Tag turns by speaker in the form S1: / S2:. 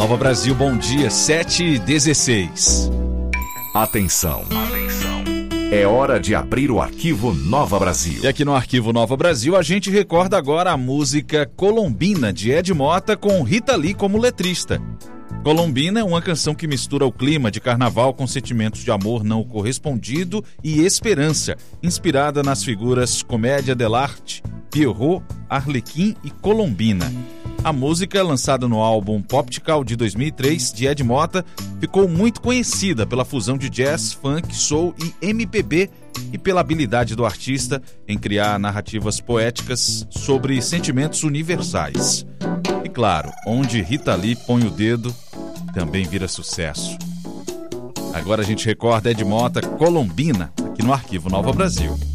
S1: Nova Brasil, bom dia, 7h16.
S2: Atenção. É hora de abrir o Arquivo Nova Brasil.
S1: E aqui no Arquivo Nova Brasil a gente recorda agora a música Colombina, de Ed Mota, com Rita Lee como letrista. Colombina é uma canção que mistura o clima de carnaval com sentimentos de amor não correspondido e esperança, inspirada nas figuras Comédia dell'arte, Pierrot, Arlequim e Colombina. A música, lançada no álbum Poptical de 2003, de Ed Mota, ficou muito conhecida pela fusão de jazz, funk, soul e MPB e pela habilidade do artista em criar narrativas poéticas sobre sentimentos universais. E claro, onde Rita Lee põe o dedo, também vira sucesso. Agora a gente recorda Ed Mota, Colombina, aqui no Arquivo Nova Brasil.